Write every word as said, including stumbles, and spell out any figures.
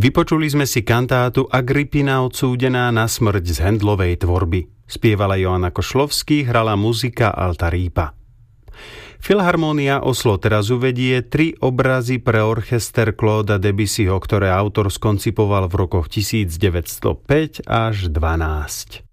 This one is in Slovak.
Vypočuli sme si kantátu Agrippina odsúdená na smrť z Handlovej tvorby. Spievala Joanna Košlovský, hrala muzika Alta Ripa. Filharmónia Oslo teraz uvedie tri obrazy pre orchester Clauda Debussyho, ktoré autor skoncipoval v rokoch devätnásťstopäť až dvanásť.